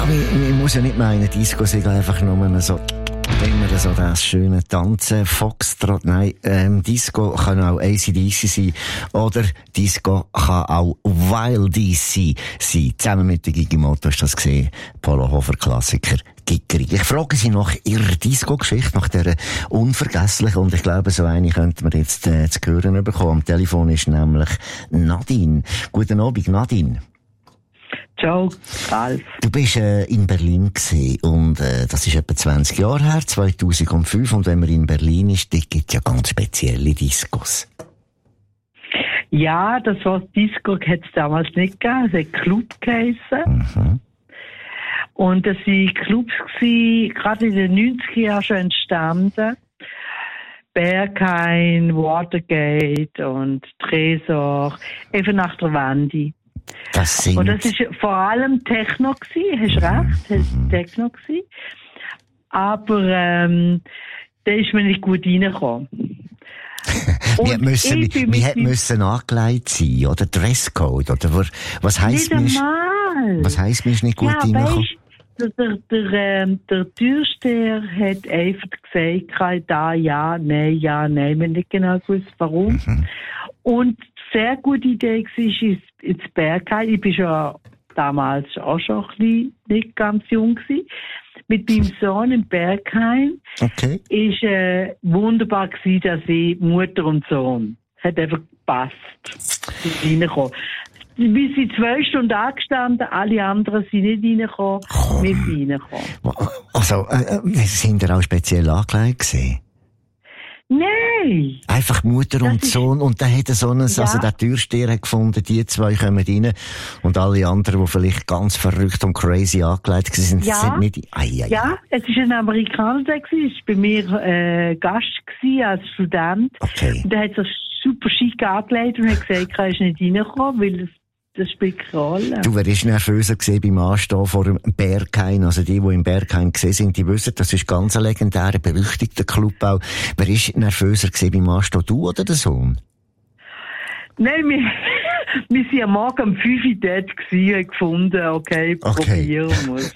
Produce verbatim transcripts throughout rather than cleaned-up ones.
Ja, ich, ich muss ja nicht meinen, Disco sei einfach nur so, immer so das schöne Tanzen, Foxtrot. Nein, ähm, Disco kann auch A C D C sein. Oder Disco kann auch Wild D C sein. Zusammen mit der Gigi Motto hast du das gesehen. Polo Hofer Klassiker. Gickerig. Ich frage Sie nach Ihrer Disco-Geschichte, nach dieser unvergesslichen, und ich glaube, so eine könnten wir jetzt äh, zu hören bekommen. Am Telefon ist nämlich Nadine. Guten Abend, Nadine. Ciao, Ralf. Du bist äh, in Berlin gewesen, und äh, das ist etwa zwanzig Jahre her, zweitausendfünf, und wenn man in Berlin ist, da gibt es ja ganz spezielle Discos. Ja, das war Disco, hat es damals nicht gegeben, es hat Club geheissen. Mhm. Und das waren Clubs gewesen, gerade in den neunziger Jahren schon entstanden. Berghain, Watergate und Tresor, eben nach der Wende. Das sind... Und das war vor allem Techno gewesen, hast recht, das war Techno gewesen. Aber ähm, da ist man nicht gut reingekommen. wir müssen, wir, wir hätten müssen angelegt sein, oder? Dresscode, oder? Was heisst mir? Was heisst mir, ist nicht gut ja, reingekommen? Der, der, der, ähm, der Türsteher hat einfach gesagt, da ja, nein, ja, nein, wir haben nicht genau gewusst, warum. Mhm. Und sehr gute Idee war, ist ins Berghain. Ich war ja damals auch schon ein bisschen, nicht ganz jung gewesen. Mit meinem Sohn im Berghain. Okay. Ist äh, wunderbar gewesen, dass ich Mutter und Sohn. Hat einfach gepasst. Reingekommen. Wir sind zwei Stunden angestanden, alle anderen sind nicht reingekommen, oh. Wir sind reingekommen. Also, äh, sind ihr auch speziell angelegt gewesen? Nein! Einfach Mutter das und Sohn, und dann hat er so ein, ja. also der Türsteher hat gefunden, die zwei kommen rein, und alle anderen, die vielleicht ganz verrückt und crazy angelegt sind, ja. sind nicht, ai, ai, ai. Ja, es war ein Amerikaner, der war bei mir, äh, Gast gewesen, als Student. Okay. Und der hat sich super schick angelegt und hat gesagt, er ist nicht reingekommen, weil es das spielt keine Rolle. Du wärst nervöser gewesen beim Anstehen vor dem Berghain. Also die, die im Berghain gesehen sind, die wissen, das ist ganz ein legendärer, berüchtigter Club auch. Wer ist nervöser gewesen beim Anstehen, du oder der Sohn? Nein, wir, wir sind am Morgen um fünf Uhr dort gewesen, haben gefunden, okay, okay. probieren muss.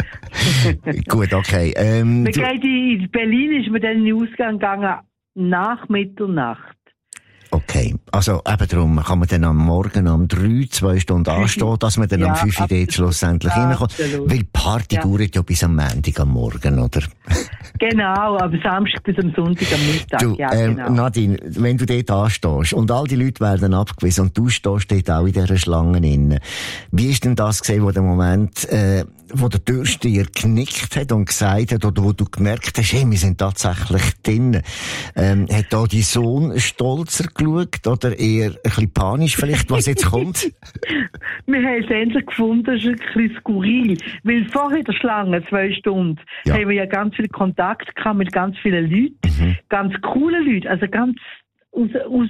Gut, okay. Ähm, du... In Berlin ist man dann in den Ausgang gegangen, nach Mitternacht. Okay, also eben darum kann man dann am Morgen um drei, zwei Stunden anstehen, dass man dann ja, am fünf Uhr dort schlussendlich ja, reinkommt. Weil die Party dauert ja. ja bis am Montag am Morgen, oder? Genau, aber Samstag bis am Sonntag am Mittag. Du, ja, ähm, genau. Nadine, wenn du dort anstehst und all die Leute werden abgewiesen und du stehst dort auch in dieser Schlange drin, wie ist denn das gesehen, wo der Moment, äh, wo der Türsteher geknickt hat und gesagt hat, oder wo du gemerkt hast, hey, wir sind tatsächlich drin. Ähm, hat da dein Sohn stolzer geschaut oder eher ein bisschen panisch vielleicht, was jetzt kommt? Wir haben es endlich gefunden, das ist ein bisschen skurril. Weil vorher der Schlange, zwei Stunden, ja. haben wir ja ganz viel Kontakt gehabt mit ganz vielen Leuten, mhm. ganz coolen Leuten, also ganz aus, aus,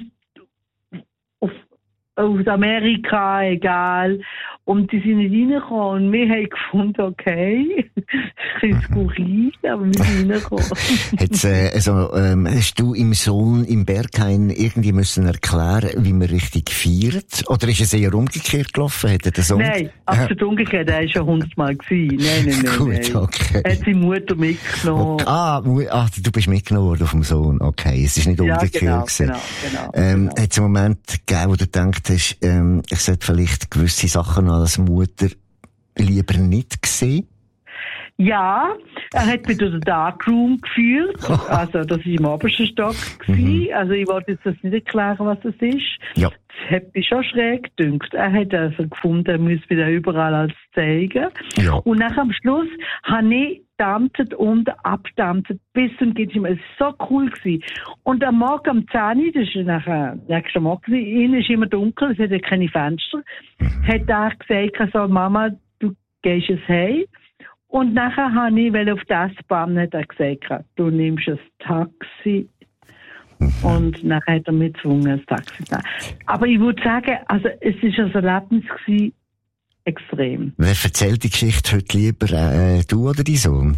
aus, aus Amerika, egal. Und die sind nicht reingekommen. Und wir haben gefunden, okay, ein bisschen skurril, aber wir sind reingekommen. Jetzt, äh, also, ähm, hast du im Sohn im Berghain irgendwie müssen erklären, wie man richtig feiert? Oder ist es eher umgekehrt gelaufen? Hat er den Sohn? Nein, absolut äh. umgekehrt. Er war schon hundertmal gewesen. Nein, nein, nein. Gut, nein. okay. Er hat seine Mutter mitgenommen. Okay. Ah, ah, du bist mitgenommen worden vom Sohn. Okay, es ist nicht umgekehrt ja, genau, gewesen. genau, genau, ähm, genau. Hat es einen Moment gegeben, wo du gedacht hast, ähm, ich sollte vielleicht gewisse Sachen als Mutter lieber nicht sehen? Ja, er hat mich durch den Darkroom geführt. Also, das war im obersten Stock gewesen. Also, ich wollte jetzt das nicht erklären, was das ist. Ja. Das hat mich schon schräg gedünkt. Er hat also gefunden, er müsse wieder überall alles zeigen. Ja. Und nach am Schluss habe ich dampft und abdampft bis zum geht nicht mehr. Es war so cool gewesen. Und am Morgen um zehn Uhr, das ist nachher, nächsten Morgen, innen ist immer dunkel, es hat ja keine Fenster, mhm. hat er gesagt, also, Mama, du gehst jetzt heim. Und nachher habe ich, weil auf das Bahn hat er gesagt, du nimmst ein Taxi. Mhm. Und nachher hat er mich gezwungen, ein Taxi zu nehmen. Aber ich würde sagen, also, es war ein Erlebnis gewesen, extrem. Wer erzählt die Geschichte heute lieber, äh, du oder dein Sohn?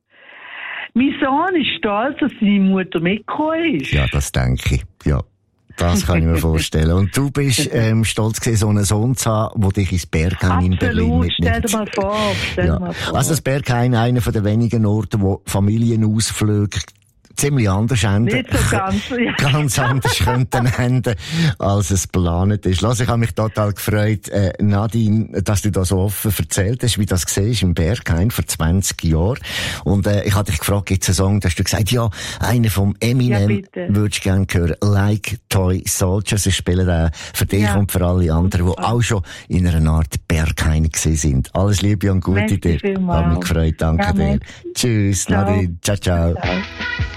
Mein Sohn ist stolz, dass seine Mutter mitgekommen ist. Ja, das denke ich, ja. Das kann ich mir vorstellen. Und du bist ähm, stolz gewesen, so einen Sohn zu haben, der dich ins Berghain in Berlin mitnimmt. Stell dir mal vor, stell dir ja. mal vor. Also das Berghain, einer von den wenigen Orten, wo Familienausflüge ziemlich anders enden. Nicht so ganz, ja. Ganz anders könnten enden, als es geplant ist. Lass, ich habe mich total gefreut, äh, Nadine, dass du da so offen erzählt hast, wie das siehst im Berghain vor zwanzig Jahren. Und äh, ich habe dich gefragt, gibt es einen Song, da hast du gesagt, ja, einer vom Eminem ja, würdest du gerne hören, Like Toy Soldiers. Ich spiele den für dich ja. und für alle anderen, die auch schon in einer Art Berghain gewesen sind. Alles Liebe und Gute dir. Ich habe mich gefreut, danke ja, dir. Tschüss, ciao. Nadine. Ciao, ciao. ciao.